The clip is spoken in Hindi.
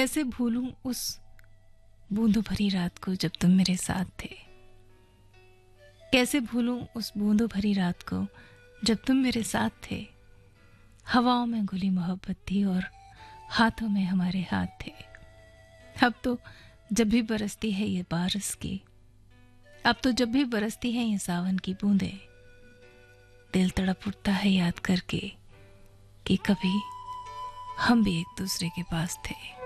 कैसे भूलूं उस बूंदों भरी रात को जब तुम मेरे साथ थे। कैसे भूलूं उस बूंदों भरी रात को जब तुम मेरे साथ थे। हवाओं में घुली मोहब्बत थी और हाथों में हमारे हाथ थे। अब तो जब भी बरसती है ये बारिश की, अब तो जब भी बरसती है ये सावन की बूंदें, दिल तड़प उठता है याद करके कि कभी हम भी एक दूसरे के पास थे।